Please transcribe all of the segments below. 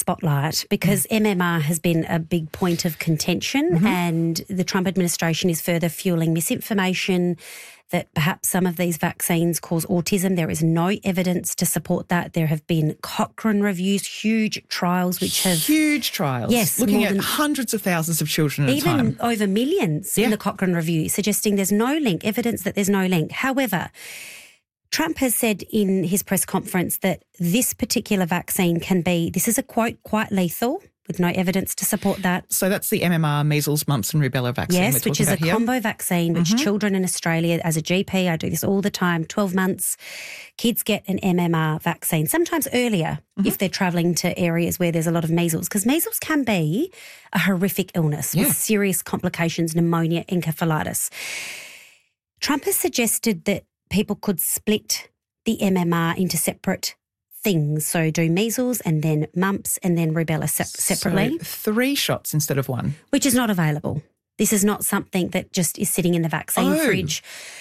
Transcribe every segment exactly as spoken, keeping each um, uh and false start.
spotlight because mm. M M R has been a big point of contention mm-hmm. and the Trump administration is further fueling misinformation that perhaps some of these vaccines cause autism. There is no evidence to support that. There have been Cochrane reviews, huge trials which have... Huge trials. Yes. Looking at hundreds of thousands of children at a time. Even over millions yeah. in the Cochrane review, suggesting there's no link, evidence that there's no link. However, Trump has said in his press conference that this particular vaccine can be, this is a quote, quite lethal, with no evidence to support that. So that's the M M R, measles, mumps and rubella vaccine yes, we're talking which is about a here. combo vaccine which mm-hmm. children in Australia, as a G P, I do this all the time, twelve months, kids get an M M R vaccine, sometimes earlier mm-hmm. if they're travelling to areas where there's a lot of measles, because measles can be a horrific illness yeah. with serious complications, pneumonia, encephalitis. Trump has suggested that people could split the M M R into separate things, so do measles and then mumps and then rubella se- separately. So three shots instead of one. Which is not available. This is not something that just is sitting in the vaccine oh. fridge.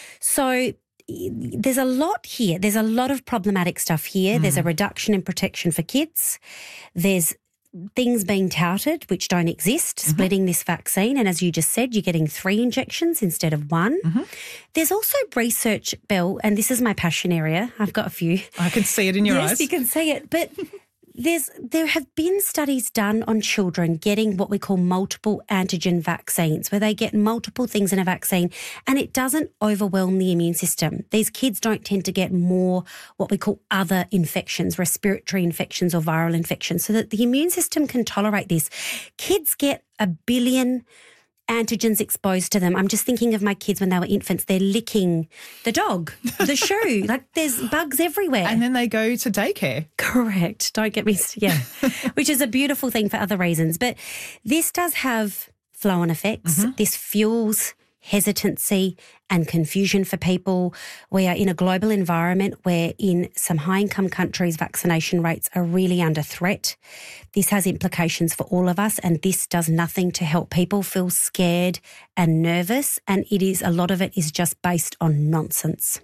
So there's a lot here. There's a lot of problematic stuff here. Mm. There's a reduction in protection for kids. There's things being touted which don't exist, mm-hmm. splitting this vaccine. And as you just said, you're getting three injections instead of one. Mm-hmm. There's also research, Belle, and this is my passion area. I've got a few. I can see it in your yes, eyes. Yes, you can see it. But there's there have been studies done on children getting what we call multiple antigen vaccines, where they get multiple things in a vaccine and it doesn't overwhelm the immune system. These kids don't tend to get more what we call other infections, respiratory infections or viral infections, so that the immune system can tolerate this. Kids get a billion antigens exposed to them. I'm just thinking of my kids when they were infants. They're licking the dog, the shoe. Like there's bugs everywhere. And then they go to daycare. Correct. Don't get me, yeah, which is a beautiful thing for other reasons. But this does have flow-on effects. Mm-hmm. This fuels hesitancy and confusion for people. We are in a global environment where in some high-income countries vaccination rates are really under threat. This has implications for all of us, and this does nothing to help people feel scared and nervous, and it is, a lot of it is just based on nonsense.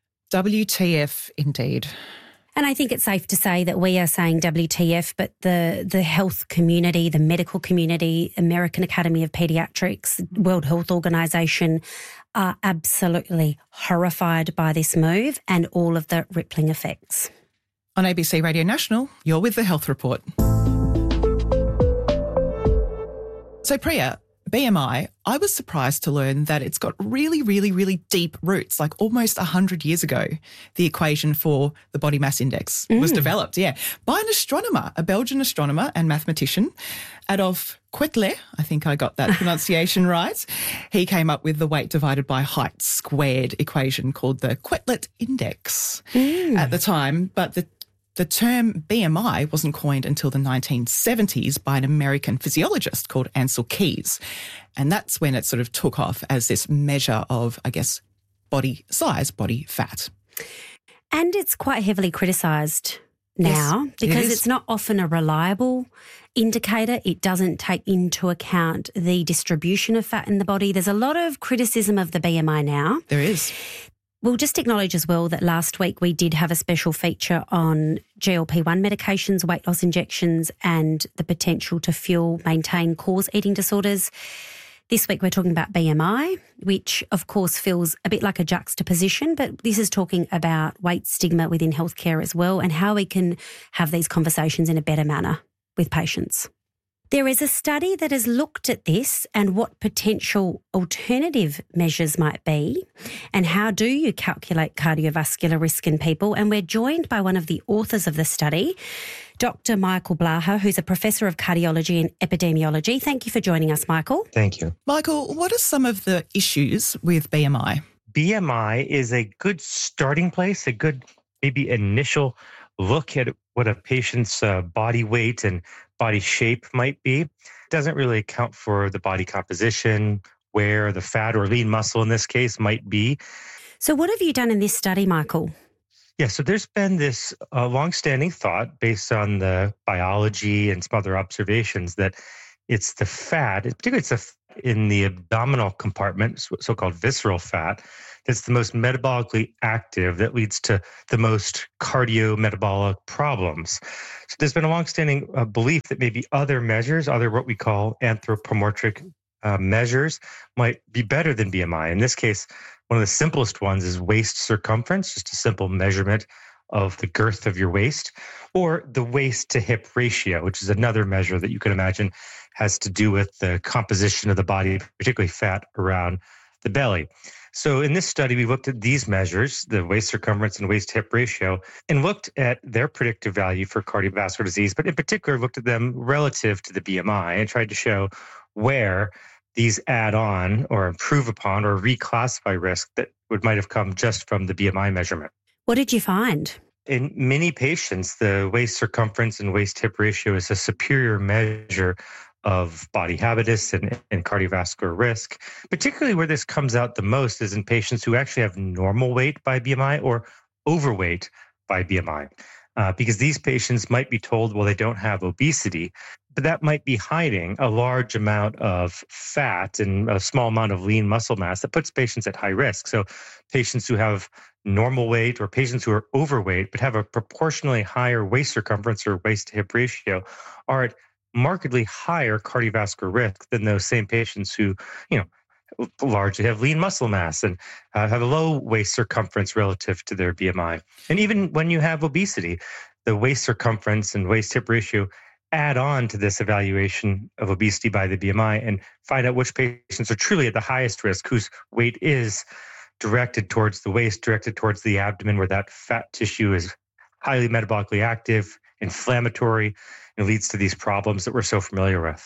W T F indeed. And I think it's safe to say that we are saying W T F, but the, the health community, the medical community, American Academy of Pediatrics, World Health Organization are absolutely horrified by this move and all of the rippling effects. On A B C Radio National, you're with the Health Report. So Priya, B M I, I was surprised to learn that it's got really, really, really deep roots, like almost one hundred years ago. The equation for the body mass index mm. was developed, yeah, by an astronomer, a Belgian astronomer and mathematician, Adolf Quetelet. I think I got that pronunciation right. He came up with the weight divided by height squared equation called the Quetelet index mm. at the time, but the The term B M I wasn't coined until the nineteen seventies by an American physiologist called Ansel Keys. And that's when it sort of took off as this measure of, I guess, body size, body fat. And it's quite heavily criticised now yes, because it it's not often a reliable indicator. It doesn't take into account the distribution of fat in the body. There's a lot of criticism of the B M I now. There is. We'll just acknowledge as well that last week we did have a special feature on G L P one medications, weight loss injections and the potential to fuel, maintain, cause eating disorders. This week we're talking about B M I, which of course feels a bit like a juxtaposition, but this is talking about weight stigma within healthcare as well and how we can have these conversations in a better manner with patients. There is a study that has looked at this and what potential alternative measures might be and how do you calculate cardiovascular risk in people. And we're joined by one of the authors of the study, Doctor Michael Blaha, who's a professor of cardiology and epidemiology. Thank you for joining us, Michael. Thank you. Michael, what are some of the issues with B M I? B M I is a good starting place, a good maybe initial look at what a patient's uh, body weight and body shape might be. It doesn't really account for the body composition, where the fat or lean muscle in this case might be. So what have you done in this study, Michael? Yeah, so there's been this uh, longstanding thought based on the biology and some other observations that it's the fat, particularly it's the, in the abdominal compartment, so-called visceral fat, that's the most metabolically active, that leads to the most cardiometabolic problems. So there's been a longstanding uh, belief that maybe other measures, other what we call anthropomorphic uh, measures, might be better than B M I. In this case, one of the simplest ones is waist circumference, just a simple measurement of the girth of your waist, or the waist to hip ratio, which is another measure that you can imagine has to do with the composition of the body, particularly fat around the belly. So in this study, we looked at these measures, the waist circumference and waist hip ratio, and looked at their predictive value for cardiovascular disease, but in particular looked at them relative to the B M I and tried to show where these add on or improve upon or reclassify risk that would might have come just from the B M I measurement. What did you find? In many patients, the waist circumference and waist hip ratio is a superior measure of body habitus and, and cardiovascular risk. Particularly where this comes out the most is in patients who actually have normal weight by B M I or overweight by B M I. Uh, because these patients might be told, well, they don't have obesity, but that might be hiding a large amount of fat and a small amount of lean muscle mass that puts patients at high risk. So patients who have normal weight or patients who are overweight but have a proportionally higher waist circumference or waist to hip ratio are at markedly higher cardiovascular risk than those same patients who, you know, largely have lean muscle mass and uh, have a low waist circumference relative to their B M I. And even when you have obesity, the waist circumference and waist hip ratio add on to this evaluation of obesity by the B M I and find out which patients are truly at the highest risk, whose weight is directed towards the waist, directed towards the abdomen, where that fat tissue is highly metabolically active, inflammatory, and leads to these problems that we're so familiar with.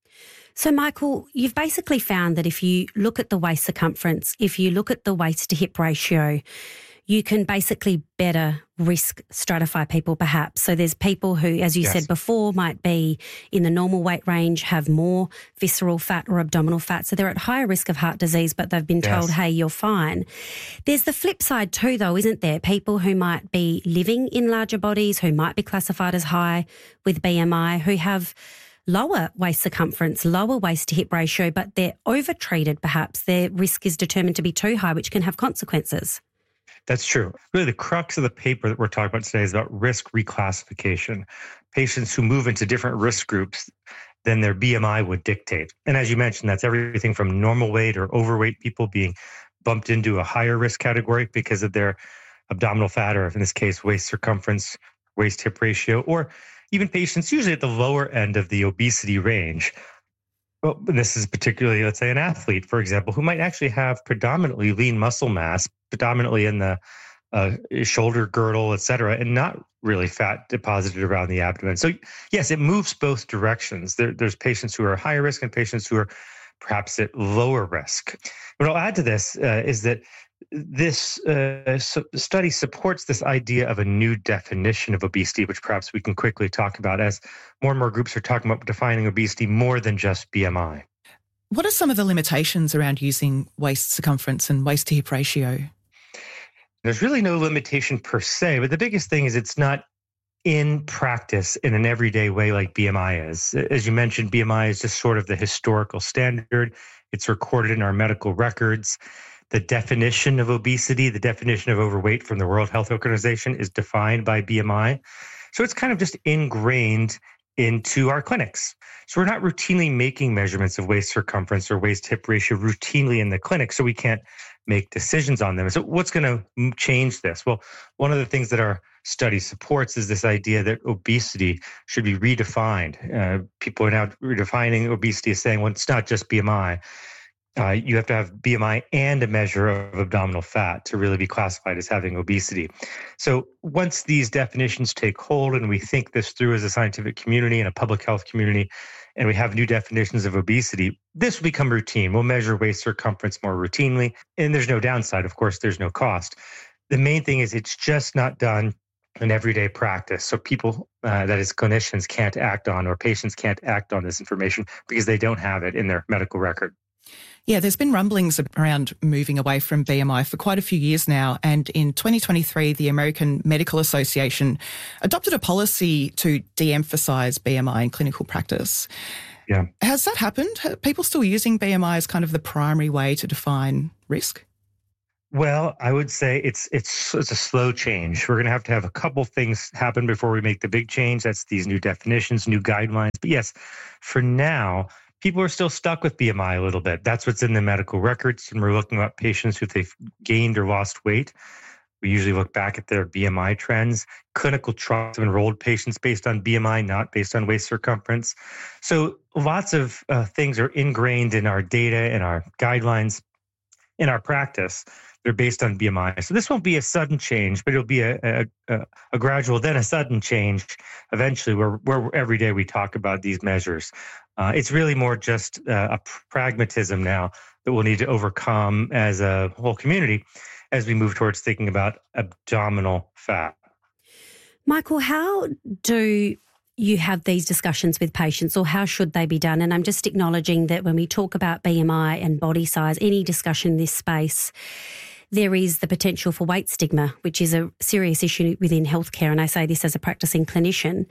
So, Michael, you've basically found that if you look at the waist circumference, if you look at the waist to hip ratio, you can basically better risk stratify people perhaps. So there's people who, as you yes. said before, might be in the normal weight range, have more visceral fat or abdominal fat. So they're at higher risk of heart disease, but they've been yes. told, hey, you're fine. There's the flip side too, though, isn't there? People who might be living in larger bodies, who might be classified as high with B M I, who have lower waist circumference, lower waist to hip ratio, but they're over-treated perhaps. Their risk is determined to be too high, which can have consequences. That's true. Really, the crux of the paper that we're talking about today is about risk reclassification. Patients who move into different risk groups than their B M I would dictate. And as you mentioned, that's everything from normal weight or overweight people being bumped into a higher risk category because of their abdominal fat, or in this case, waist circumference, waist hip ratio, or even patients usually at the lower end of the obesity range. Well, this is particularly, let's say, an athlete, for example, who might actually have predominantly lean muscle mass, predominantly in the uh, shoulder girdle, et cetera, and not really fat deposited around the abdomen. So yes, it moves both directions. There, there's patients who are higher risk and patients who are perhaps at lower risk. What I'll add to this uh, is that this uh, so study supports this idea of a new definition of obesity, which perhaps we can quickly talk about as more and more groups are talking about defining obesity more than just B M I. What are some of the limitations around using waist circumference and waist to hip ratio? There's really no limitation per se, but the biggest thing is it's not in practice in an everyday way like B M I is. As you mentioned, B M I is just sort of the historical standard. It's recorded in our medical records. The definition of obesity, the definition of overweight from the World Health Organization is defined by B M I. So it's kind of just ingrained into our clinics. So we're not routinely making measurements of waist circumference or waist hip ratio routinely in the clinic, so we can't make decisions on them. So what's going to change this? Well, one of the things that our study supports is this idea that obesity should be redefined. Uh, people are now redefining obesity as saying, well, it's not just B M I. Uh, you have to have B M I and a measure of abdominal fat to really be classified as having obesity. So once these definitions take hold and we think this through as a scientific community and a public health community, and we have new definitions of obesity, this will become routine. We'll measure waist circumference more routinely. And there's no downside. Of course, there's no cost. The main thing is it's just not done in everyday practice. So people, uh, that is clinicians, can't act on, or patients can't act on this information because they don't have it in their medical record. Yeah, there's been rumblings around moving away from B M I for quite a few years now. And in twenty twenty-three, the American Medical Association adopted a policy to de-emphasize B M I in clinical practice. Yeah. Has that happened? Are people still using B M I as kind of the primary way to define risk? Well, I would say it's it's it's a slow change. We're going to have to have a couple things happen before we make the big change. That's these new definitions, new guidelines. But yes, for now, people are still stuck with B M I a little bit. That's what's in the medical records, and we're looking at patients who they've gained or lost weight. We usually look back at their B M I trends. Clinical trials have enrolled patients based on B M I, not based on waist circumference. So lots of uh, things are ingrained in our data and our guidelines in our practice. They're based on B M I. So this won't be a sudden change, but it'll be a, a, a, a gradual, then a sudden change eventually where, where every day we talk about these measures. Uh, it's really more just uh, a pragmatism now that we'll need to overcome as a whole community as we move towards thinking about abdominal fat. Michael, how do you have these discussions with patients, or how should they be done? And I'm just acknowledging that when we talk about B M I and body size, any discussion in this space, there is the potential for weight stigma, which is a serious issue within healthcare. And I say this as a practicing clinician.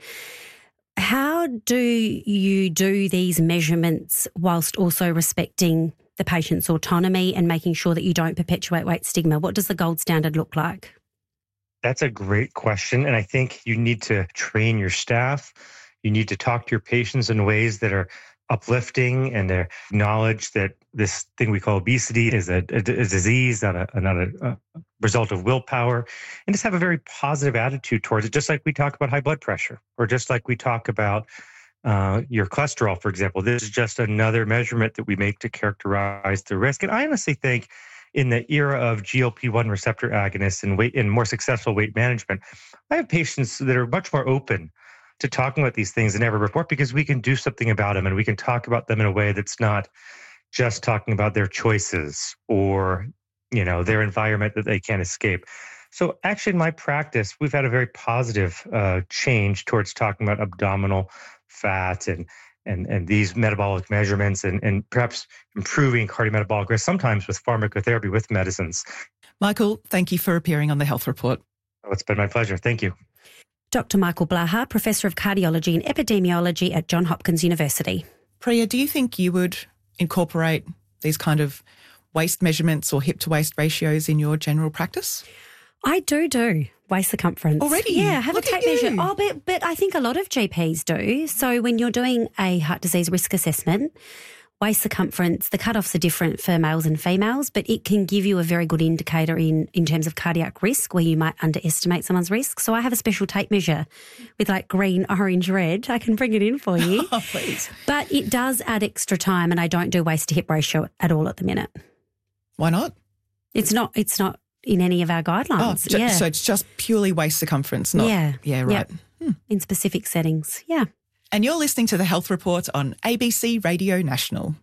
How do you do these measurements whilst also respecting the patient's autonomy and making sure that you don't perpetuate weight stigma? What does the gold standard look like? That's a great question. And I think you need to train your staff. You need to talk to your patients in ways that are uplifting and to acknowledge that this thing we call obesity is a, a, a disease, not, a, not a, a result of willpower, and just have a very positive attitude towards it, just like we talk about high blood pressure, or just like we talk about uh, your cholesterol, for example. This is just another measurement that we make to characterize the risk. And I honestly think in the era of G L P one receptor agonists and weight and more successful weight management, I have patients that are much more open to talking about these things than ever before, because we can do something about them and we can talk about them in a way that's not just talking about their choices or, you know, their environment that they can't escape. So actually in my practice, we've had a very positive uh, change towards talking about abdominal fat and and and these metabolic measurements and, and perhaps improving cardiometabolic risk, sometimes with pharmacotherapy, with medicines. Michael, thank you for appearing on the Health Report. Oh, it's been my pleasure. Thank you. Doctor Michael Blaha, Professor of Cardiology and Epidemiology at Johns Hopkins University. Priya, do you think you would incorporate these kind of waist measurements or hip-to-waist ratios in your general practice? I do do waist circumference. Already? Yeah, have Look a tape measure. Oh, but, but I think a lot of G Ps do. So when you're doing a heart disease risk assessment, waist circumference, the cutoffs are different for males and females, but it can give you a very good indicator in, in terms of cardiac risk where you might underestimate someone's risk. So I have a special tape measure with like green, orange, red. I can bring it in for you. Oh, please. But it does add extra time, and I don't do waist to hip ratio at all at the minute. Why not? It's not, it's not in any of our Oh, guidelines. ju- yeah. so it's just purely waist circumference, not... Yeah. Yeah, right. Yep. Hmm. In specific settings. Yeah. And you're listening to the Health Report on A B C Radio National.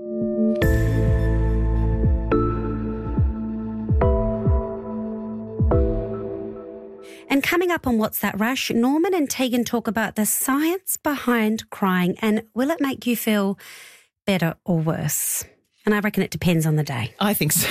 And coming up on What's That Rush, Norman and Tegan talk about the science behind crying and will it make you feel better or worse? And I reckon it depends on the day. I think so.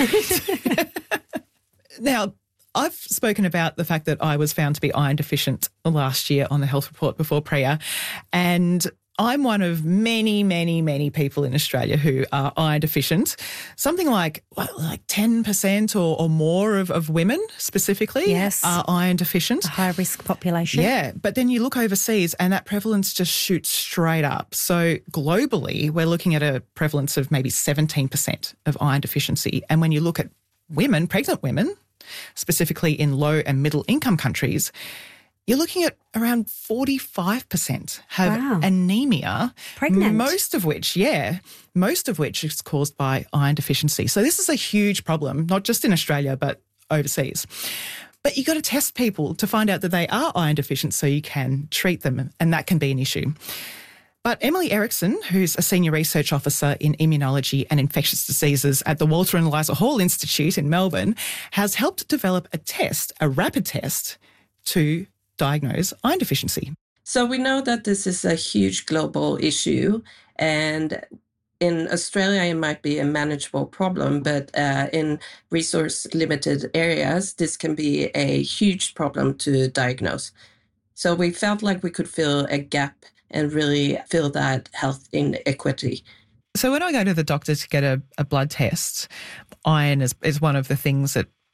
Now, I've spoken about the fact that I was found to be iron deficient last year on the Health Report before Priya, and I'm one of many, many, many people in Australia who are iron deficient. Something like what, like ten percent or, or more of, of women specifically Yes. are iron deficient. A high-risk population. Yeah, but then you look overseas and that prevalence just shoots straight up. So globally, we're looking at a prevalence of maybe seventeen percent of iron deficiency. And when you look at women, pregnant women, specifically in low and middle income countries, you're looking at around forty-five percent have Wow. anemia. Pregnant. Most of which, yeah, most of which is caused by iron deficiency. So this is a huge problem, not just in Australia, but overseas. But you got to test people to find out that they are iron deficient so you can treat them, and that can be an issue. But Emily Erickson, who's a Senior Research Officer in Immunology and Infectious Diseases at the Walter and Eliza Hall Institute in Melbourne, has helped develop a test, a rapid test, to diagnose iron deficiency. So we know that this is a huge global issue, and in Australia it might be a manageable problem, but uh, in resource-limited areas, this can be a huge problem to diagnose. So we felt like we could fill a gap and really fill that health inequity. So when I go to the doctor to get a, a blood test, iron is, is one of the things that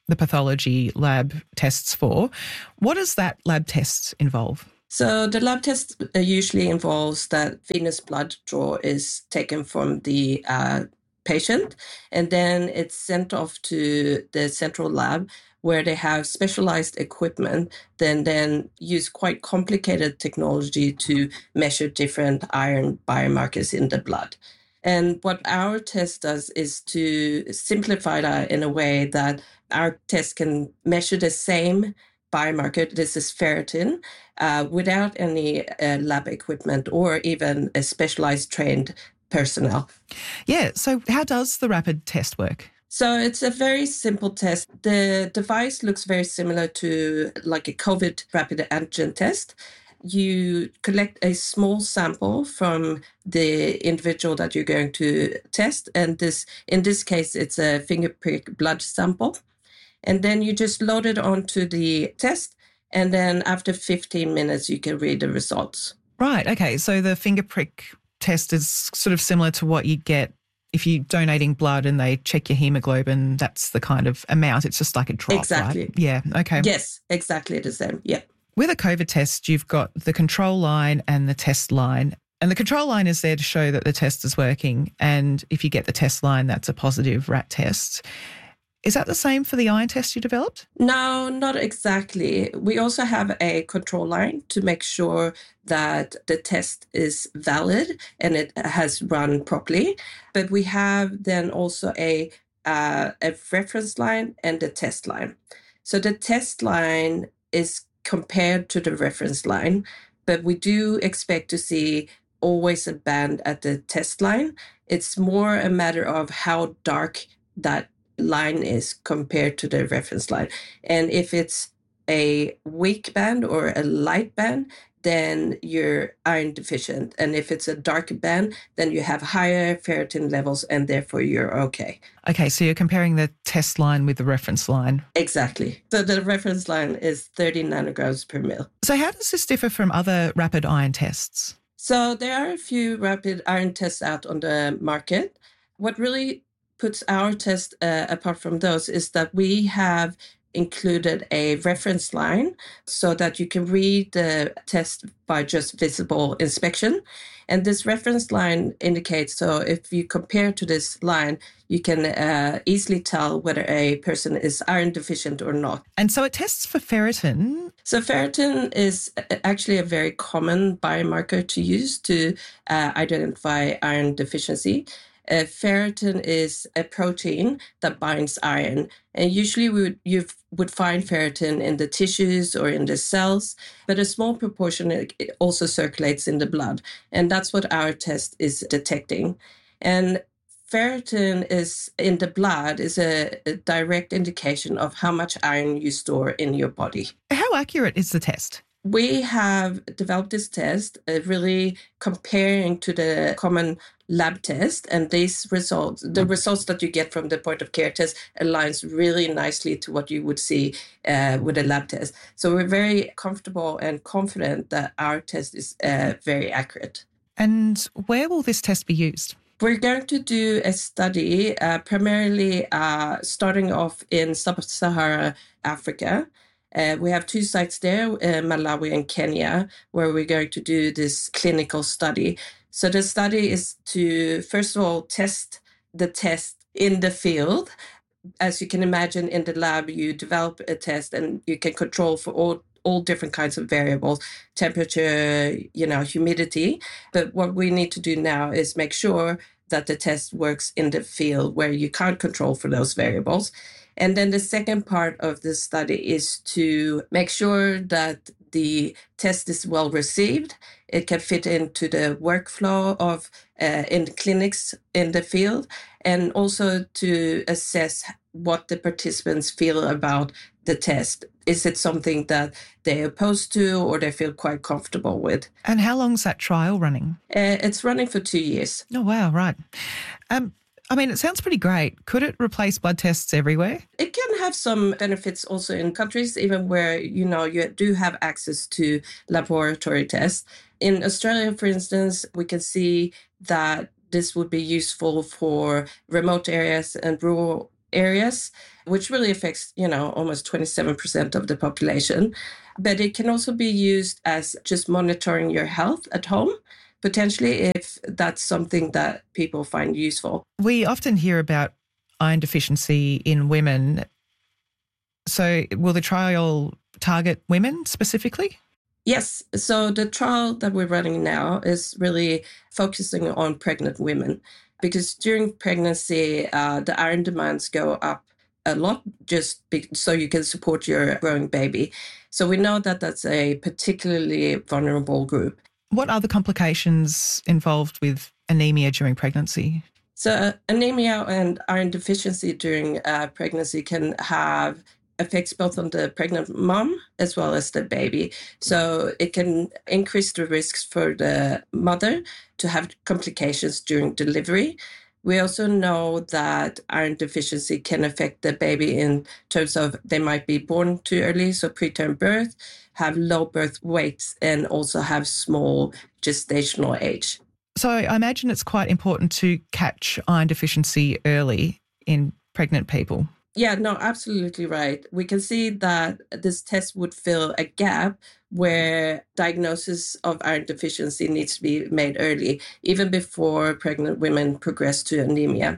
the pathology lab tests for. What does that lab test involve? So the lab test usually involves that venous blood draw is taken from the uh, patient, and then it's sent off to the central lab where they have specialized equipment, then then use quite complicated technology to measure different iron biomarkers in the blood. And what our test does is to simplify that in a way that our test can measure the same biomarker, this is ferritin, uh, without any uh, lab equipment or even a specialized trained personnel. Yeah, so how does the rapid test work? So it's a very simple test. The device looks very similar to like a COVID rapid antigen test. You collect a small sample from the individual that you're going to test. And this, in this case, it's a finger prick blood sample. And then you just load it onto the test. And then after fifteen minutes, you can read the results. Right. Okay. So the finger prick test is sort of similar to what you get if you're donating blood and they check your hemoglobin. That's the kind of amount. It's just like a drop, exactly. Right? Yeah. Okay. Yes, exactly the same. Yeah. With a COVID test, you've got the control line and the test line. And the control line is there to show that the test is working. And if you get the test line, that's a positive rat test. Is that the same for the iron test you developed? No, not exactly. We also have a control line to make sure that the test is valid and it has run properly. But we have then also a, uh, a reference line and a test line. So the test line is compared to the reference line, but we do expect to see always a band at the test line. It's more a matter of how dark that line is compared to the reference line. And if it's a weak band or a light band, then you're iron deficient. And if it's a dark band, then you have higher ferritin levels and therefore you're okay. Okay, so you're comparing the test line with the reference line. Exactly. So the reference line is thirty nanograms per mil. So how does this differ from other rapid iron tests? So there are a few rapid iron tests out on the market. What really puts our test uh, apart from those is that we have included a reference line so that you can read the test by just visible inspection. And this reference line indicates, so if you compare to this line, you can uh, easily tell whether a person is iron deficient or not. And so it tests for ferritin. So ferritin is actually a very common biomarker to use to uh, identify iron deficiency. Uh, ferritin is a protein that binds iron. And usually we would, you would find ferritin in the tissues or in the cells, but a small proportion it also circulates in the blood. And that's what our test is detecting. And ferritin is in the blood is a, a direct indication of how much iron you store in your body. How accurate is the test? We have developed this test uh, really comparing to the common lab test, and these results, the results that you get from the point of care test aligns really nicely to what you would see uh, with a lab test. So we're very comfortable and confident that our test is uh, very accurate. And where will this test be used? We're going to do a study uh, primarily uh, starting off in sub-Saharan Africa. Uh, we have two sites there, uh, Malawi and Kenya, where we're going to do this clinical study. So the study is to, first of all, test the test in the field. As you can imagine, in the lab, you develop a test and you can control for all all different kinds of variables, temperature, you know, humidity. But what we need to do now is make sure that the test works in the field where you can't control for those variables. And then the second part of the study is to make sure that the test is well received. It can fit into the workflow of uh, in clinics in the field, and also to assess what the participants feel about the test. Is it something that they're opposed to or they feel quite comfortable with? And how long's that trial running? Uh, it's running for two years. Oh, wow, right. Um, I mean, it sounds pretty great. Could it replace blood tests everywhere? It can have some benefits also in countries, even where, you know, you do have access to laboratory tests. In Australia, for instance, we can see that this would be useful for remote areas and rural areas, which really affects, you know, almost twenty-seven percent of the population. But it can also be used as just monitoring your health at home, potentially, if that's something that people find useful. We often hear about iron deficiency in women. So will the trial target women specifically? Yes. So the trial that we're running now is really focusing on pregnant women, because during pregnancy, uh, the iron demands go up a lot just be- so you can support your growing baby. So we know that that's a particularly vulnerable group. What other complications involved with anemia during pregnancy? So uh, anemia and iron deficiency during uh, pregnancy can have effects both on the pregnant mom as well as the baby. So it can increase the risks for the mother to have complications during delivery. We also know that iron deficiency can affect the baby in terms of they might be born too early, so preterm birth, have low birth weights, and also have small gestational age. So I imagine it's quite important to catch iron deficiency early in pregnant people. Yeah, no, absolutely right. We can see that this test would fill a gap where diagnosis of iron deficiency needs to be made early, even before pregnant women progress to anemia.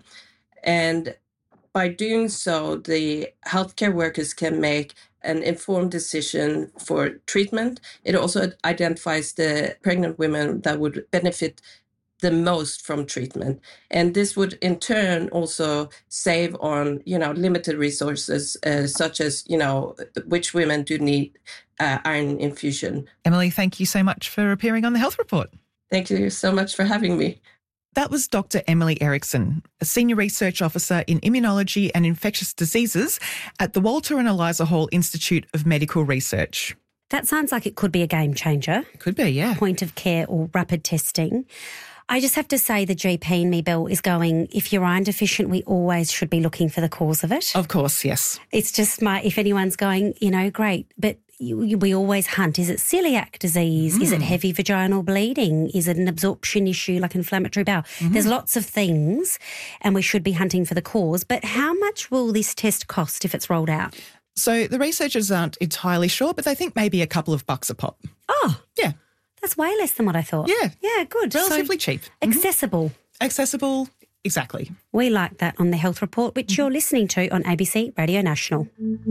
And by doing so, the healthcare workers can make an informed decision for treatment. It also identifies the pregnant women that would benefit the most from treatment. And this would in turn also save on, you know, limited resources, uh, such as, you know, which women do need uh, iron infusion. Emily, thank you so much for appearing on the Health Report. Thank you so much for having me. That was Doctor Emily Erickson, a Senior Research Officer in Immunology and Infectious Diseases at the Walter and Eliza Hall Institute of Medical Research. That sounds like it could be a game changer. It could be, yeah. Point of care or rapid testing. I just have to say the G P in me, Bill, is going, if you're iron deficient, we always should be looking for the cause of it. Of course, yes. It's just my, if anyone's going, you know, great, but you, you, we always hunt. Is it celiac disease? Mm. Is it heavy vaginal bleeding? Is it an absorption issue like inflammatory bowel? Mm-hmm. There's lots of things and we should be hunting for the cause. But how much will this test cost if it's rolled out? So the researchers aren't entirely sure, but they think maybe a couple of bucks a pop. Oh. Yeah. That's way less than what I thought. Yeah. Yeah, good. Relatively so cheap. Accessible. Mm-hmm. Accessible, exactly. We like that on the Health Report, which mm-hmm. you're listening to on A B C Radio National.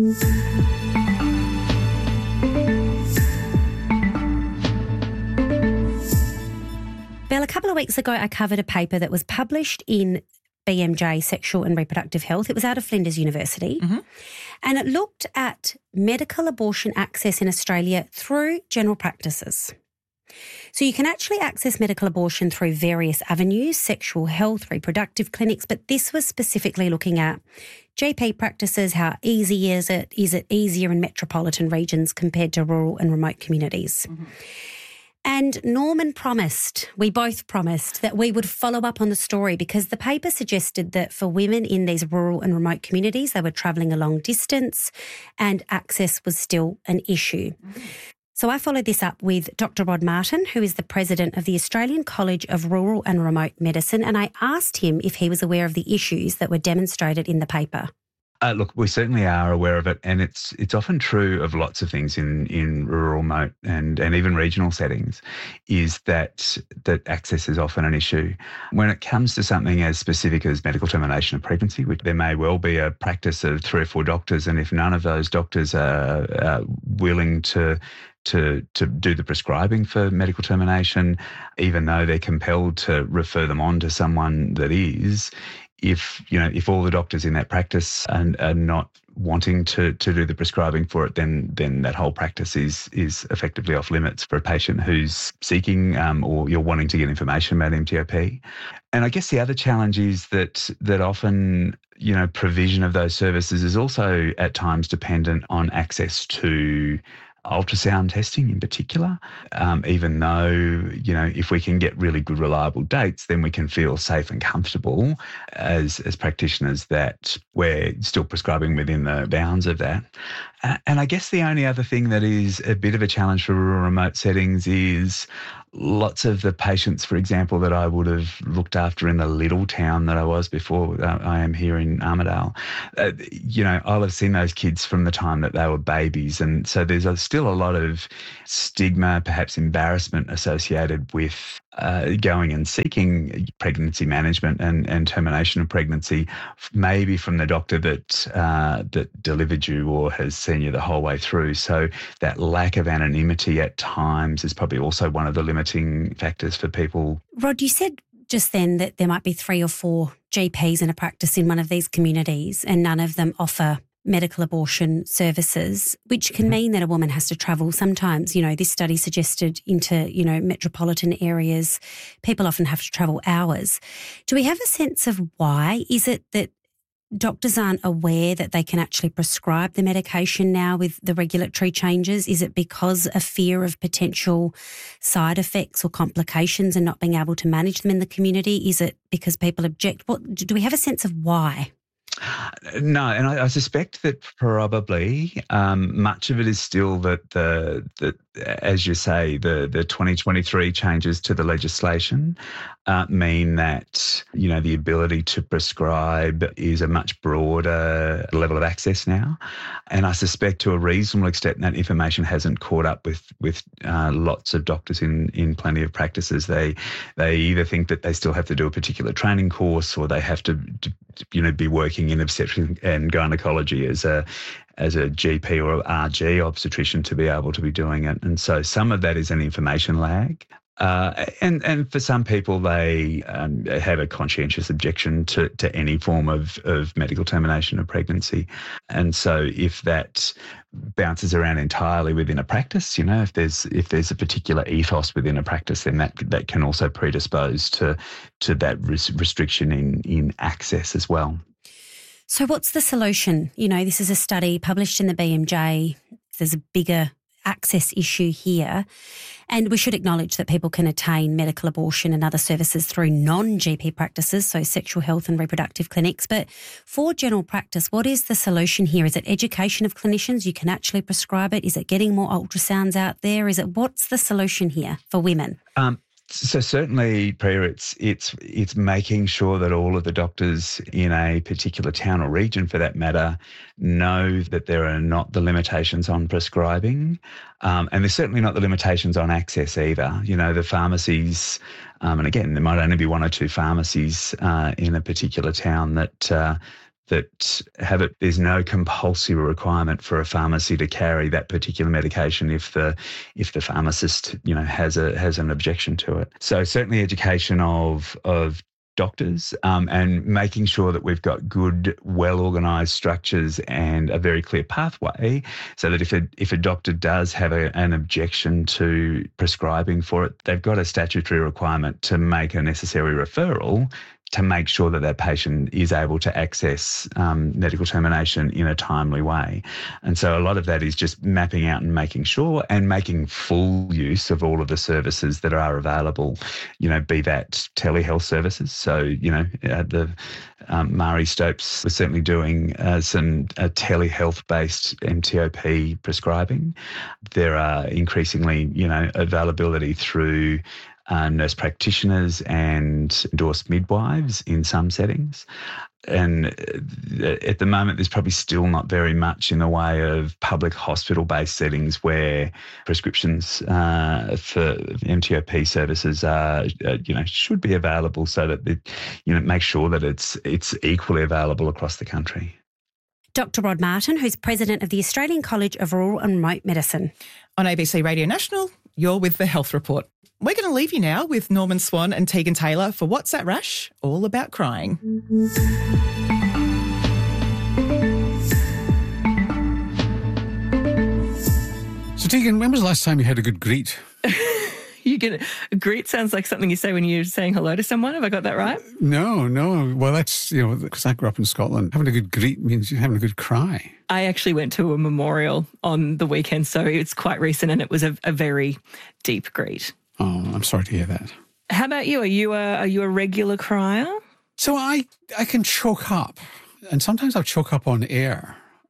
Bill, a couple of weeks ago I covered a paper that was published in B M J, Sexual and Reproductive Health. It was out of Flinders University. Mm-hmm. And it looked at medical abortion access in Australia through general practices. So you can actually access medical abortion through various avenues, sexual health, reproductive clinics, but this was specifically looking at G P practices, how easy is it? Is it easier in metropolitan regions compared to rural and remote communities? Mm-hmm. And Norman promised, we both promised, that we would follow up on the story because the paper suggested that for women in these rural and remote communities, they were travelling a long distance and access was still an issue. Mm-hmm. So I followed this up with Doctor Rod Martin, who is the president of the Australian College of Rural and Remote Medicine, and I asked him if he was aware of the issues that were demonstrated in the paper. Uh, look, we certainly are aware of it, and it's it's often true of lots of things in, in rural, remote, and, and even regional settings, is that that access is often an issue. When it comes to something as specific as medical termination of pregnancy, which there may well be a practice of three or four doctors, and if none of those doctors are, are willing to to to do the prescribing for medical termination, even though they're compelled to refer them on to someone that is, if you know if all the doctors in that practice are, are not wanting to to do the prescribing for it, then then that whole practice is is effectively off limits for a patient who's seeking um, or you're wanting to get information about M T O P. And I guess the other challenge is that that often you know provision of those services is also at times dependent on access to ultrasound testing in particular, um, even though, you know, if we can get really good, reliable dates, then we can feel safe and comfortable as as practitioners that we're still prescribing within the bounds of that. Uh, and I guess the only other thing that is a bit of a challenge for rural remote settings is lots of the patients, for example, that I would have looked after in the little town that I was before uh, I am here in Armidale, uh, you know, I'll have seen those kids from the time that they were babies. And so there's a, still a lot of stigma, perhaps embarrassment associated with uh, going and seeking pregnancy management and, and termination of pregnancy, maybe from the doctor that uh, that delivered you or has seen you the whole way through. So that lack of anonymity at times is probably also one of the limiting factors for people. Rod, you said just then that there might be three or four G Ps in a practice in one of these communities and none of them offer medical abortion services, which can mean that a woman has to travel sometimes. You know, this study suggested into, you know, metropolitan areas, people often have to travel hours. Do we have a sense of why? Is it that doctors aren't aware that they can actually prescribe the medication now with the regulatory changes? Is it because of fear of potential side effects or complications and not being able to manage them in the community? Is it because people object? What, do we have a sense of why? No, and I, I suspect that probably um, much of it is still that the, the as you say, the the twenty twenty-three changes to the legislation uh, mean that, you know, the ability to prescribe is a much broader level of access now. And I suspect to a reasonable extent that information hasn't caught up with with uh, lots of doctors in, in plenty of practices. They they either think that they still have to do a particular training course or they have to, to you know, be working in obstetrics and gynecology as a as a G P or R G obstetrician to be able to be doing it. And so some of that is an information lag. Uh, and, and for some people, they um, have a conscientious objection to, to any form of, of medical termination of pregnancy. And so if that bounces around entirely within a practice, you know, if there's if there's a particular ethos within a practice, then that that can also predispose to to that res- restriction in, in access as well. So what's the solution? You know, this is a study published in the B M J. There's a bigger access issue here. And we should acknowledge that people can attain medical abortion and other services through non-G P practices, so sexual health and reproductive clinics. But for general practice, what is the solution here? Is it education of clinicians? You can actually prescribe it? Is it getting more ultrasounds out there? Is it, what's the solution here for women? Um, So certainly, Priya, it's it's it's making sure that all of the doctors in a particular town or region, for that matter, know that there are not the limitations on prescribing, um, and there's certainly not the limitations on access either. You know, the pharmacies, um, and again, there might only be one or two pharmacies uh, in a particular town that. Uh, that have it, there's no compulsory requirement for a pharmacy to carry that particular medication if the if the pharmacist, you know, has a has an objection to it. So certainly education of of doctors um, and making sure that we've got good, well-organised structures and a very clear pathway so that if a, if a doctor does have a, an objection to prescribing for it, they've got a statutory requirement to make a necessary referral to make sure that that patient is able to access um, medical termination in a timely way. And so a lot of that is just mapping out and making sure and making full use of all of the services that are available, you know, be that telehealth services. So, you know, uh, the um, Marie Stopes was certainly doing uh, some uh, telehealth-based M T O P prescribing. There are increasingly, you know, availability through Uh, nurse practitioners and endorsed midwives in some settings. And at the moment, there's probably still not very much in the way of public hospital-based settings where prescriptions uh, for M T O P services are, uh, you know, should be available so that, it, you know, make sure that it's it's equally available across the country. Doctor Rod Martin, who's president of the Australian College of Rural and Remote Medicine. On A B C Radio National, you're with the Health Report. We're going to leave you now with Norman Swan and Tegan Taylor for What's That Rash? All About Crying. So, Tegan, when was the last time you had a good greet? You get a greet sounds like something you say when you're saying hello to someone. Have I got that right? No, no. Well, that's, you know, because I grew up in Scotland. Having a good greet means you're having a good cry. I actually went to a memorial on the weekend, so it's quite recent, and it was a, a very deep greet. Oh, I'm sorry to hear that. How about you? Are you a are you a regular crier? So I I can choke up, and sometimes I'll choke up on air.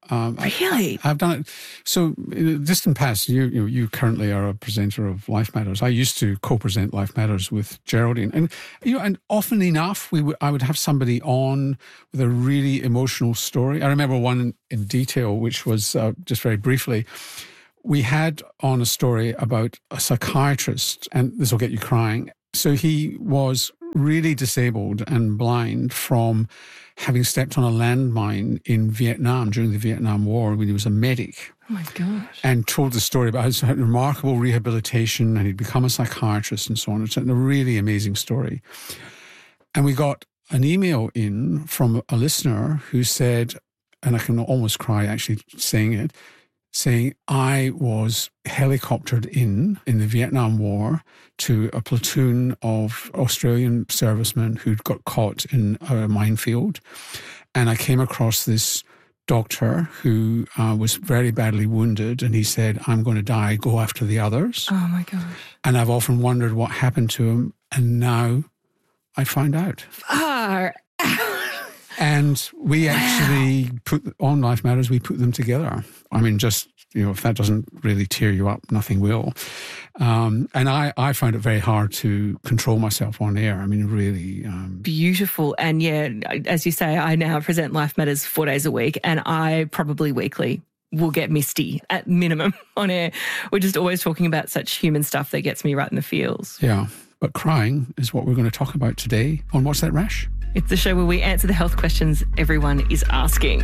Um, Really? I, I've done it. So in the distant past, you, you you currently are a presenter of Life Matters. I used to co-present Life Matters with Geraldine, and you know, and often enough, we w- I would have somebody on with a really emotional story. I remember one in detail, which was uh, just very briefly. We had on a story about a psychiatrist, and this will get you crying. So he was really disabled and blind from having stepped on a landmine in Vietnam during the Vietnam War when he was a medic. Oh my gosh. And told the story about his remarkable rehabilitation, and he'd become a psychiatrist and so on. It's a really amazing story. And we got an email in from a listener who said, and I can almost cry actually saying it, saying, I was helicoptered in, in the Vietnam War, to a platoon of Australian servicemen who'd got caught in a minefield. And I came across this doctor who uh, was very badly wounded, and he said, I'm going to die, go after the others. Oh my gosh. And I've often wondered what happened to him, and now I find out. Far out. And we Wow. actually put, on Life Matters, we put them together. I mean, just, you know, if that doesn't really tear you up, nothing will. Um, and I, I found it very hard to control myself on air. I mean, really. Um, Beautiful. And yeah, as you say, I now present Life Matters four days a week, and I probably weekly will get misty at minimum on air. We're just always talking about such human stuff that gets me right in the feels. yeah. But crying is what we're going to talk about today on What's That Rash? It's the show where we answer the health questions everyone is asking.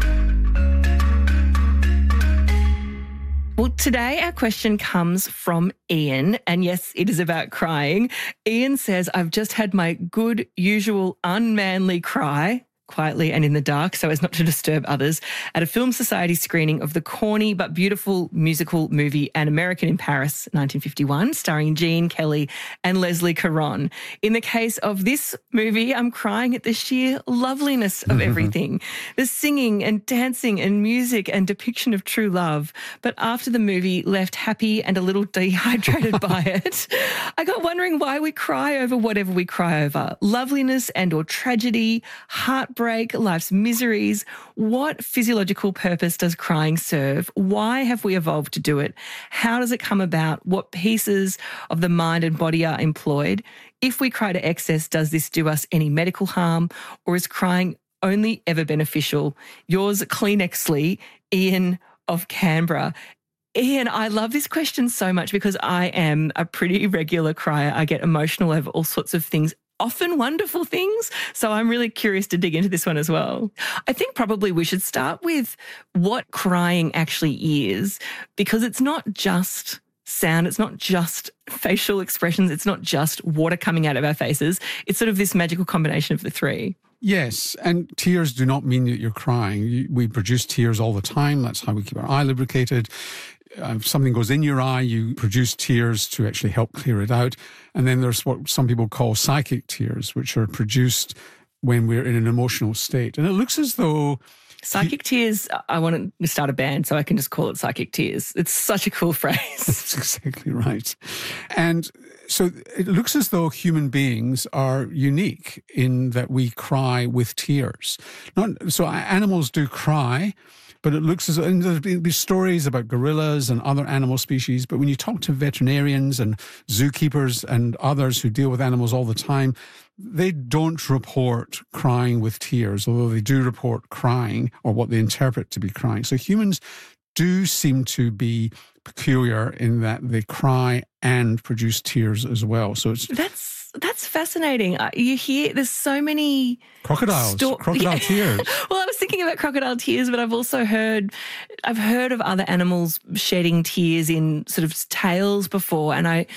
Well, today our question comes from Ian, and yes, it is about crying. Ian says, I've just had my good, usual, unmanly cry, quietly and in the dark so as not to disturb others, at a Film Society screening of the corny but beautiful musical movie An American in Paris, nineteen fifty-one, starring Gene Kelly and Leslie Caron. In the case of this movie, I'm crying at the sheer loveliness of everything, the singing and dancing and music and depiction of true love. But after the movie left happy and a little dehydrated by it, I got wondering why we cry over whatever we cry over. Loveliness and or tragedy, heartbreak, life's miseries. What physiological purpose does crying serve? Why have we evolved to do it? How does it come about? What pieces of the mind and body are employed? If we cry to excess, does this do us any medical harm, or is crying only ever beneficial? Yours Kleenexly, Ian of Canberra. Ian, I love this question so much because I am a pretty regular crier. I get emotional over all sorts of things, often wonderful things. So I'm really curious to dig into this one as well. I think probably we should start with what crying actually is, because it's not just sound, it's not just facial expressions, it's not just water coming out of our faces. It's sort of this magical combination of the three. Yes, and tears do not mean that you're crying. We produce tears all the time. That's how we keep our eye lubricated. Uh, if something goes in your eye, you produce tears to actually help clear it out. And then there's what some people call psychic tears, which are produced when we're in an emotional state. And it looks as though... Psychic tears, I want to start a band, so I can just call it psychic tears. It's such a cool phrase. That's exactly right. And so it looks as though human beings are unique in that we cry with tears. Not so animals do cry, but it looks as though, and there's been stories about gorillas and other animal species, but when you talk to veterinarians and zookeepers and others who deal with animals all the time, they don't report crying with tears, although they do report crying, or what they interpret to be crying. So humans do seem to be peculiar in that they cry and produce tears as well. So it's That's that's fascinating. Uh, You hear there's so many crocodiles, sto- crocodile Yeah. tears. Well, I was thinking about crocodile tears, but I've also heard I've heard of other animals shedding tears in sort of tails before, and I.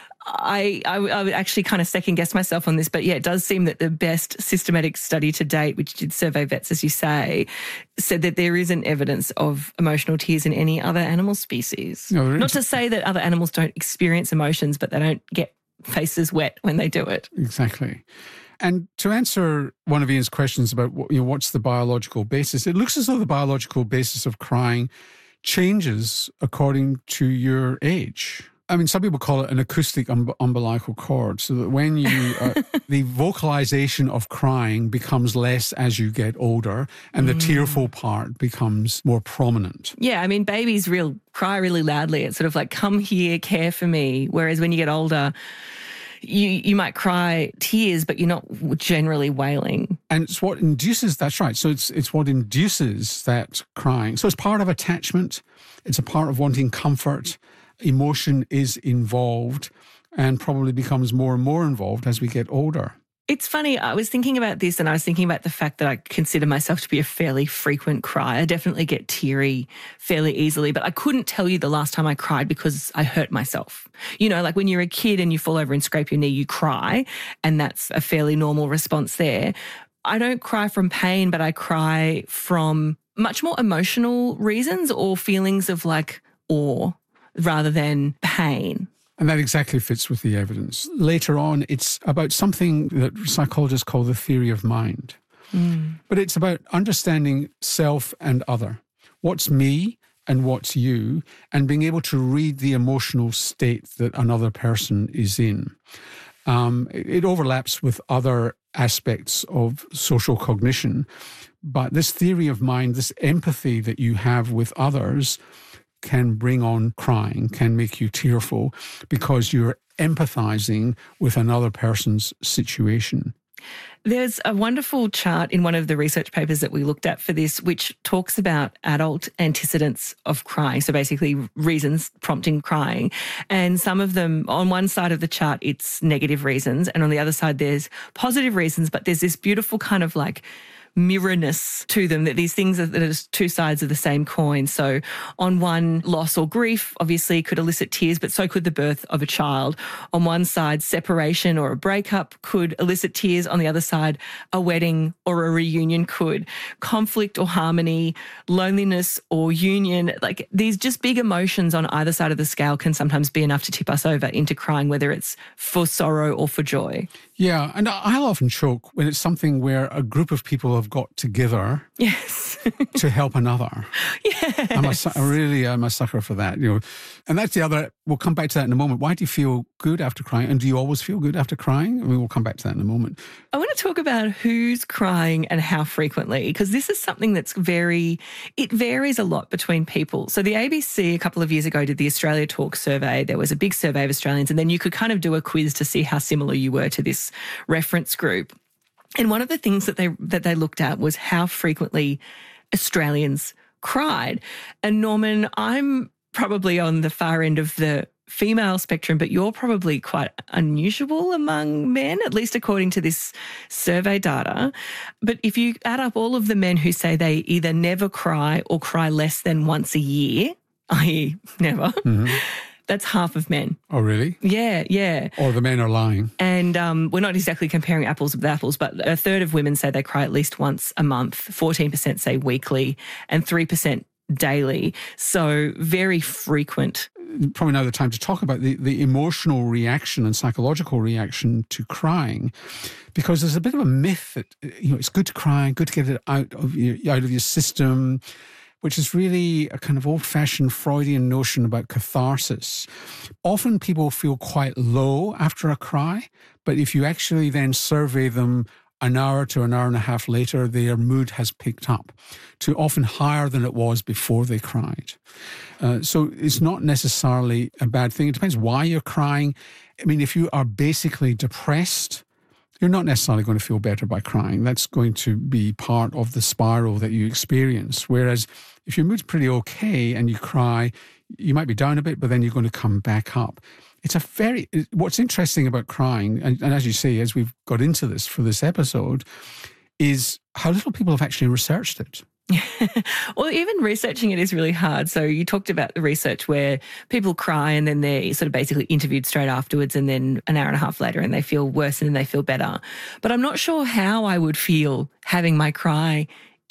I, I, I would actually kind of second guess myself on this, but yeah, it does seem that the best systematic study to date, which did survey vets, as you say, said that there isn't evidence of emotional tears in any other animal species. No, there Not isn't. to say that other animals don't experience emotions, but they don't get faces wet when they do it. Exactly. And to answer one of Ian's questions about what, you know, what's the biological basis, it looks as though the biological basis of crying changes according to your age. I mean, some people call it an acoustic um, umbilical cord, so that when you, uh, the vocalization of crying becomes less as you get older and the mm. tearful part becomes more prominent. Yeah, I mean, babies real cry really loudly. It's sort of like, come here, care for me. Whereas when you get older, you you might cry tears, but you're not generally wailing. And it's what induces, that's right. So it's it's what induces that crying. So it's part of attachment. It's a part of wanting comfort. Emotion is involved and probably becomes more and more involved as we get older. It's funny, I was thinking about this and I was thinking about the fact that I consider myself to be a fairly frequent crier. I definitely get teary fairly easily, but I couldn't tell you the last time I cried because I hurt myself. You know, like when you're a kid and you fall over and scrape your knee, you cry, and that's a fairly normal response there. I don't cry from pain, but I cry from much more emotional reasons or feelings of like awe rather than pain. And that exactly fits with the evidence. Later on, it's about something that psychologists call the theory of mind. Mm. But it's about understanding self and other. What's me and what's you, and being able to read the emotional state that another person is in. Um, it overlaps with other aspects of social cognition. But this theory of mind, this empathy that you have with others, can bring on crying, can make you tearful because you're empathizing with another person's situation. There's a wonderful chart in one of the research papers that we looked at for this, which talks about adult antecedents of crying. So basically reasons prompting crying. And some of them, on one side of the chart, it's negative reasons. And on the other side, there's positive reasons. But there's this beautiful kind of like mirrorness to them, that these things are, that are two sides of the same coin. So on one, loss or grief obviously could elicit tears, but so could the birth of a child. On one side, separation or a breakup could elicit tears. On the other side, a wedding or a reunion could. Conflict or harmony, loneliness or union, like these just big emotions on either side of the scale can sometimes be enough to tip us over into crying, whether it's for sorrow or for joy. Yeah, and I'll often choke when it's something where a group of people have got together yes. to help another. Yes. I'm a, I really am a sucker for that. You know, and that's the other, we'll come back to that in a moment. Why do you feel good after crying? And do you always feel good after crying? I mean, we'll come back to that in a moment. I want to talk about who's crying and how frequently, because this is something that's very, it varies a lot between people. So the A B C a couple of years ago did the Australia Talk survey. There was a big survey of Australians, and then you could kind of do a quiz to see how similar you were to this reference group. And one of the things that they that they looked at was how frequently Australians cried. And Norman, I'm probably on the far end of the female spectrum, but you're probably quite unusual among men, at least according to this survey data. But if you add up all of the men who say they either never cry or cry less than once a year, that is never, mm-hmm. that's half of men. Oh, really? Yeah, yeah. Or the men are lying. And um, we're not exactly comparing apples with apples, but a third of women say they cry at least once a month, fourteen percent say weekly, and three percent daily. So very frequent. Probably now the time to talk about the, the emotional reaction and psychological reaction to crying, because there's a bit of a myth that, you know, it's good to cry, good to get it out of your, out of your system, which is really a kind of old-fashioned Freudian notion about catharsis. Often people feel quite low after a cry, but if you actually then survey them an hour to an hour and a half later, their mood has picked up to often higher than it was before they cried. Uh, so it's not necessarily a bad thing. It depends why you're crying. I mean, if you are basically depressed, you're not necessarily going to feel better by crying. That's going to be part of the spiral that you experience. Whereas if your mood's pretty okay and you cry, you might be down a bit, but then you're going to come back up. It's a very, what's interesting about crying, and, and as you say, as we've got into this for this episode, is how little people have actually researched it. Well, even researching it is really hard. So you talked about the research where people cry and then they're sort of basically interviewed straight afterwards, and then an hour and a half later and they feel worse and then they feel better. But I'm not sure how I would feel having my cry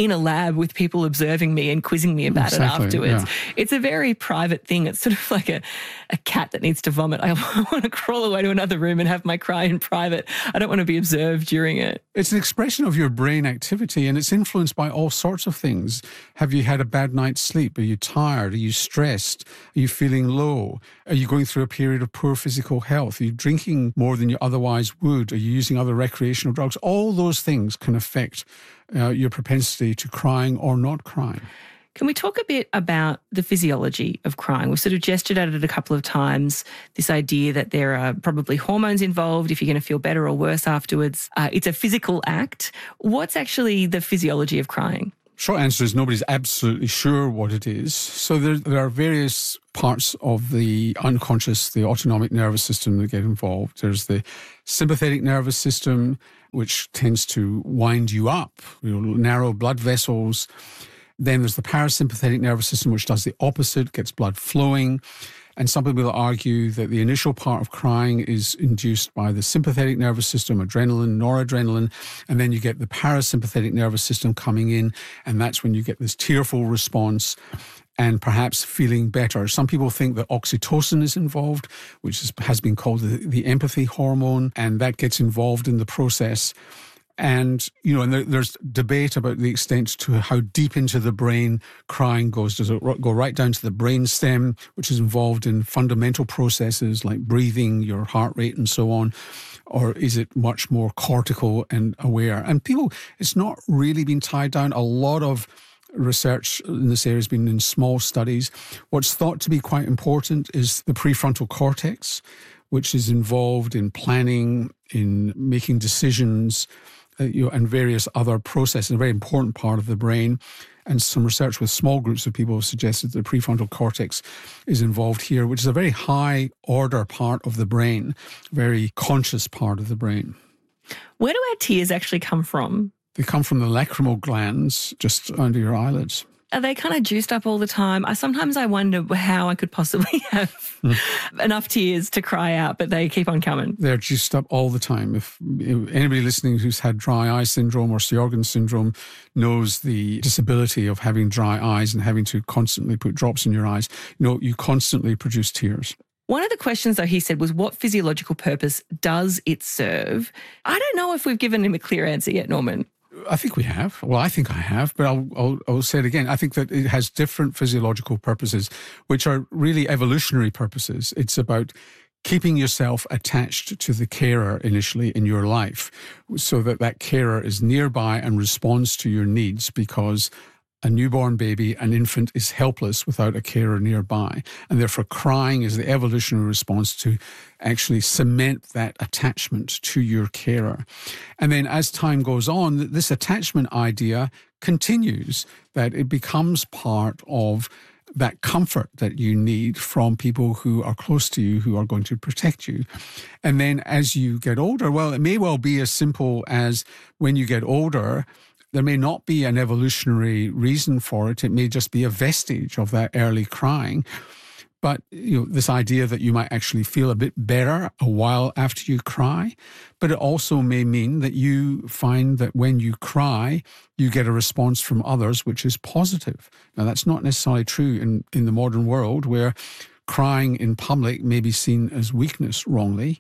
in a lab with people observing me and quizzing me about Exactly, it afterwards. yeah. It's a very private thing. It's sort of like a, a cat that needs to vomit. I want to crawl away to another room and have my cry in private. I don't want to be observed during it. It's an expression of your brain activity, and it's influenced by all sorts of things. Have you had a bad night's sleep? Are you tired? Are you stressed? Are you feeling low? Are you going through a period of poor physical health? Are you drinking more than you otherwise would? Are you using other recreational drugs? All those things can affect uh, your propensity to crying or not crying. Can we talk a bit about the physiology of crying? We've sort of gestured at it a couple of times, this idea that there are probably hormones involved if you're going to feel better or worse afterwards. Uh, it's a physical act. What's actually the physiology of crying? Short answer is nobody's absolutely sure what it is. So there, there are various parts of the unconscious, the autonomic nervous system that get involved. There's the sympathetic nervous system, which tends to wind you up, you know, narrow blood vessels. Then there's the parasympathetic nervous system, which does the opposite, gets blood flowing. And some people argue that the initial part of crying is induced by the sympathetic nervous system, adrenaline, noradrenaline, and then you get the parasympathetic nervous system coming in, and that's when you get this tearful response and perhaps feeling better. Some people think that oxytocin is involved, which is, has been called the, the empathy hormone, and that gets involved in the process. And, you know, and there, there's debate about the extent to how deep into the brain crying goes. Does it go right down to the brain stem, which is involved in fundamental processes like breathing, your heart rate and so on? Or is it much more cortical and aware? And people, it's not really been tied down. A lot of research in this area has been in small studies. What's thought to be quite important is the prefrontal cortex, which is involved in planning, in making decisions, Uh, you know, and various other processes, a very important part of the brain. And some research with small groups of people have suggested that the prefrontal cortex is involved here, which is a very high order part of the brain, very conscious part of the brain. Where do our tears actually come from? They come from the lacrimal glands just under your eyelids. Are they kind of juiced up all the time? I sometimes I wonder how I could possibly have mm. enough tears to cry out, but they keep on coming. They're juiced up all the time. If, if anybody listening who's had dry eye syndrome or Sjogren's syndrome knows the disability of having dry eyes and having to constantly put drops in your eyes, you know, you constantly produce tears. One of the questions, though, he said, was what physiological purpose does it serve? I don't know if we've given him a clear answer yet, Norman. I think we have. Well, I think I have, but I'll, I'll, I'll say it again. I think that it has different physiological purposes, which are really evolutionary purposes. It's about keeping yourself attached to the carer initially in your life so that that carer is nearby and responds to your needs, because a newborn baby, an infant, is helpless without a carer nearby. And therefore crying is the evolutionary response to actually cement that attachment to your carer. And then as time goes on, this attachment idea continues, that it becomes part of that comfort that you need from people who are close to you, who are going to protect you. And then as you get older, well, it may well be as simple as when you get older, there may not be an evolutionary reason for it. It may just be a vestige of that early crying. But, you know, this idea that you might actually feel a bit better a while after you cry. But it also may mean that you find that when you cry, you get a response from others which is positive. Now, that's not necessarily true in, in the modern world, where crying in public may be seen as weakness wrongly.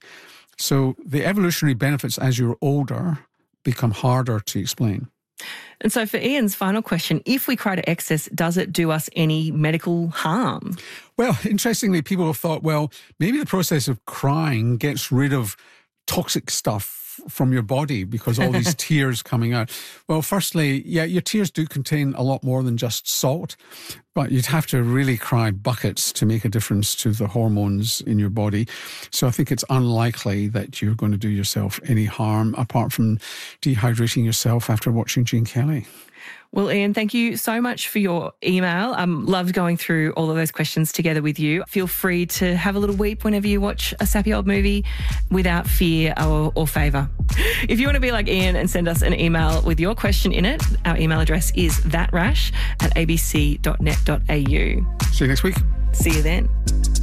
So the evolutionary benefits as you're older become harder to explain. And so for Ian's final question, if we cry to excess, does it do us any medical harm? Well, interestingly, people have thought, well, maybe the process of crying gets rid of toxic stuff from your body because all these tears coming out. Well, firstly, yeah, your tears do contain a lot more than just salt, but you'd have to really cry buckets to make a difference to the hormones in your body. So I think it's unlikely that you're going to do yourself any harm apart from dehydrating yourself after watching Gene Kelly. Well, Ian, thank you so much for your email. Um, loved going through all of those questions together with you. Feel free to have a little weep whenever you watch a sappy old movie without fear or, or favour. If you want to be like Ian and send us an email with your question in it, our email address is thatrash at a b c dot net dot a u. See you next week. See you then.